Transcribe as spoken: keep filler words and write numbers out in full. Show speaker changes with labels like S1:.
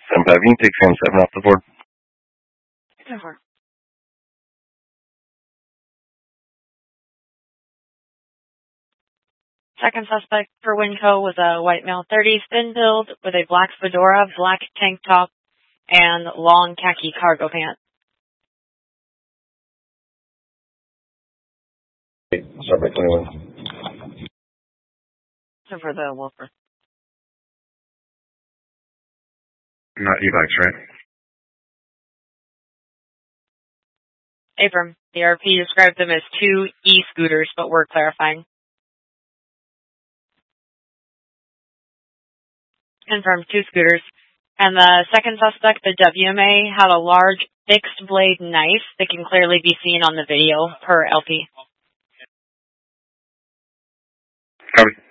S1: seven five, you can take Sam seven off the board.
S2: Over. Second suspect for Winco was a white male, thirties, thin build with a black fedora, black tank top, and long khaki cargo pants.
S1: Start by twenty-one.
S2: So for the Wolfer.
S1: Not e-bikes, right?
S2: Abram, the R P described them as two e-scooters, but we're clarifying. Confirmed, two scooters. And the second suspect, the W M A, had a large fixed blade knife that can clearly be seen on the video per L P.
S1: Copy.